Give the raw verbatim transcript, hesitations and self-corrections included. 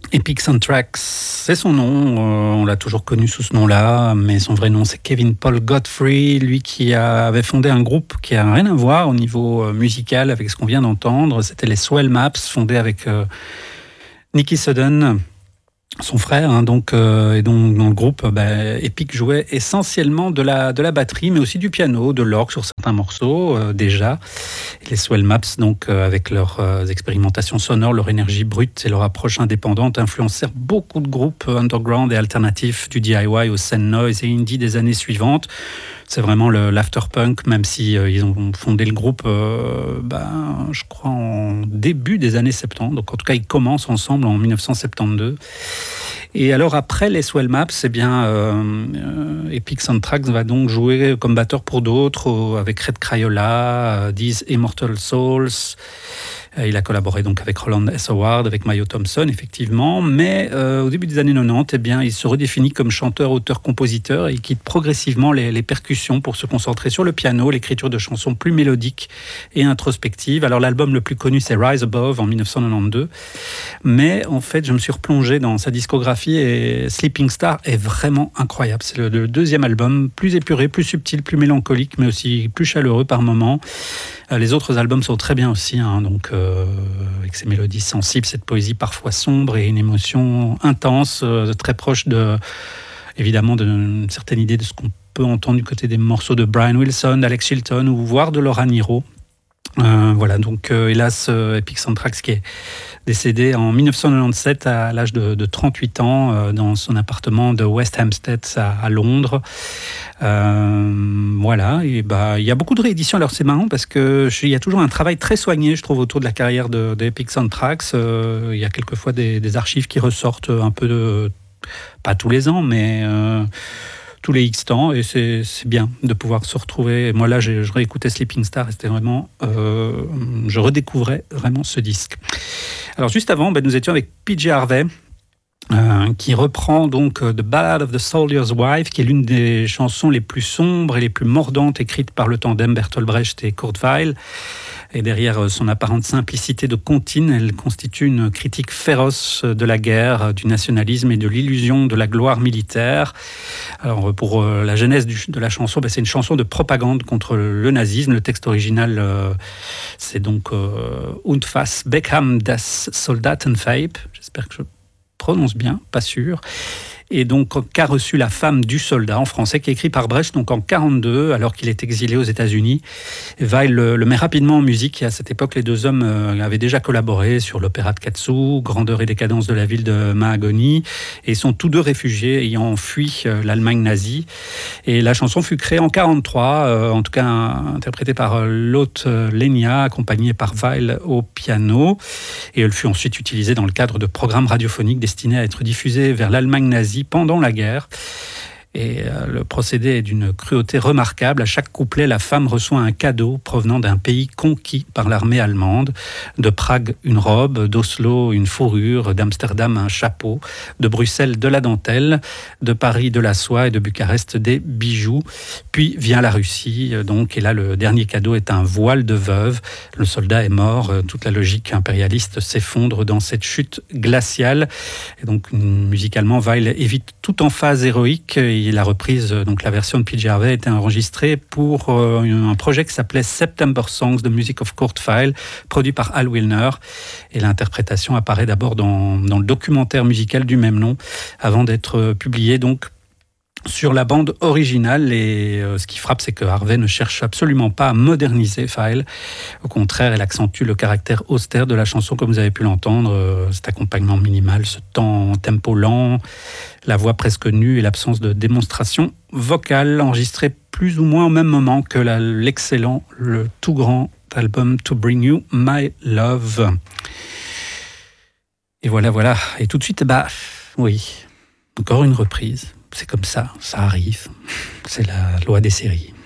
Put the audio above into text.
Epic Soundtracks, c'est son nom, euh, on l'a toujours connu sous ce nom-là, mais son vrai nom c'est Kevin Paul Godfrey, lui qui a, avait fondé un groupe qui a rien à voir au niveau euh, musical avec ce qu'on vient d'entendre, c'était les Swell Maps, fondé avec euh, Nicky Sudden, son frère, hein, donc, euh, et donc dans le groupe, bah, Epic jouait essentiellement de la, de la batterie, mais aussi du piano, de l'orgue sur certains morceaux euh, déjà. Et les Swell Maps, donc, euh, avec leurs euh, expérimentations sonores, leur énergie brute et leur approche indépendante, influencèrent beaucoup de groupes underground et alternatifs du D I Y au scène noise et indie des années suivantes. C'est vraiment le, l'afterpunk, même si euh, ils ont fondé le groupe, euh, ben, je crois, en début des années soixante-dix. Donc, en tout cas, ils commencent ensemble en dix-neuf cent soixante-douze. Et alors, après les Swell Maps, eh bien, euh, euh, Epic Soundtracks va donc jouer comme batteur pour d'autres, euh, avec Red Crayola, euh, These Immortal Souls. Euh, il a collaboré donc avec Roland S. Howard, avec Mayo Thompson, effectivement. Mais euh, au début des années quatre-vingt-dix, eh bien, il se redéfinit comme chanteur, auteur, compositeur et il quitte progressivement les, les percussions pour se concentrer sur le piano, l'écriture de chansons plus mélodiques et introspectives. Alors, l'album le plus connu, c'est Rise Above en dix-neuf cent quatre-vingt-douze. Mais en fait, je me suis replongé dans sa discographie et Sleeping Star est vraiment incroyable. C'est le, le deuxième album, plus épuré, plus subtil, plus mélancolique, mais aussi plus chaleureux par moments. Les autres albums sont très bien aussi, hein, donc euh, avec ces mélodies sensibles, cette poésie parfois sombre et une émotion intense, euh, très proche de, évidemment, d'une certaine idée de ce qu'on peut entendre du côté des morceaux de Brian Wilson, d'Alex Chilton ou voire de Laura Nyro. Euh, voilà, donc euh, hélas, euh, Epic Soundtracks qui est décédé en dix-neuf cent quatre-vingt-dix-sept à l'âge de, de trente-huit ans euh, dans son appartement de West Hampstead à, à Londres. Euh, voilà, et bah il y a beaucoup de rééditions. Alors c'est marrant parce que il y a toujours un travail très soigné, je trouve, autour de la carrière de, de Epic Soundtracks. Euh, il y a quelquefois des, des archives qui ressortent un peu de, pas tous les ans, mais euh, tous les X temps, et c'est, c'est bien de pouvoir se retrouver. Moi là, j'ai, je réécoutais Sleeping Star, et c'était vraiment, euh, je redécouvrais vraiment ce disque. Alors juste avant, ben, nous étions avec P J Harvey, Euh, qui reprend donc The Ballad of the Soldier's Wife, qui est l'une des chansons les plus sombres et les plus mordantes écrites par le tandem Bertolt Brecht et Kurt Weill. Et derrière son apparente simplicité de comptine, elle constitue une critique féroce de la guerre, du nationalisme et de l'illusion de la gloire militaire. Alors pour euh, la genèse du, de la chanson, ben, c'est une chanson de propagande contre le nazisme. Le texte original, euh, c'est donc euh, Und was Beckham das Soldatenweib. J'espère que je prononce bien, pas sûr. Et donc, qu'a reçu la femme du soldat, en français, qui est écrit par Brecht donc en quarante-deux, alors qu'il est exilé aux États-Unis. Weill le, le met rapidement en musique. Et à cette époque, les deux hommes euh, avaient déjà collaboré sur l'opéra de Katsu, Grandeur et décadence de la ville de Mahagoni, et sont tous deux réfugiés ayant fui euh, l'Allemagne nazie. Et la chanson fut créée en quarante-trois, euh, en tout cas interprétée par euh, l'hôte euh, Lenya, accompagnée par Weill au piano. Et elle fut ensuite utilisée dans le cadre de programmes radiophoniques destinés à être diffusés vers l'Allemagne nazie pendant la guerre. Et euh, le procédé est d'une cruauté remarquable. À chaque couplet, la femme reçoit un cadeau provenant d'un pays conquis par l'armée allemande. De Prague, une robe, d'Oslo, une fourrure, d'Amsterdam, un chapeau, de Bruxelles, de la dentelle, de Paris, de la soie et de Bucarest, des bijoux. Puis vient la Russie, donc, et là, le dernier cadeau est un voile de veuve. Le soldat est mort. Toute la logique impérialiste s'effondre dans cette chute glaciale. Et donc, musicalement, Weill évite toute emphase héroïque. Et la reprise, donc la version de P J Harvey, a été enregistrée pour euh, un projet qui s'appelait September Songs, The Music of Kurt Weill, produit par Al Wilner. Et l'interprétation apparaît d'abord dans, dans le documentaire musical du même nom, avant d'être publiée donc sur la bande originale. Et euh, ce qui frappe, c'est que Harvey ne cherche absolument pas à moderniser Weill. Au contraire, elle accentue le caractère austère de la chanson, comme vous avez pu l'entendre. Euh, cet accompagnement minimal, ce temps, tempo lent, la voix presque nue et l'absence de démonstration vocale, enregistrée plus ou moins au même moment que la, l'excellent, le tout grand album To Bring You My Love. Et voilà, voilà. Et tout de suite, bah oui, encore une reprise. C'est comme ça, ça arrive. C'est la loi des séries.